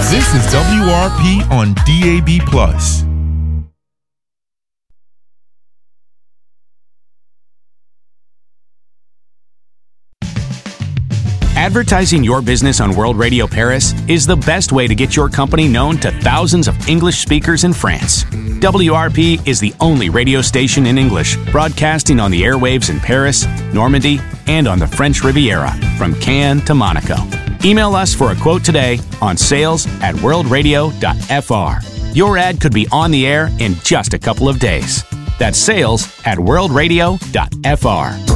This is WRP on DAB+. Advertising your business on World Radio Paris is the best way to get your company known to thousands of English speakers in France. WRP is the only radio station in English broadcasting on the airwaves in Paris, Normandy, and on the French Riviera, from Cannes to Monaco. Email us for a quote today on sales@worldradio.fr. Your ad could be on the air in just a couple of days. That's sales@worldradio.fr.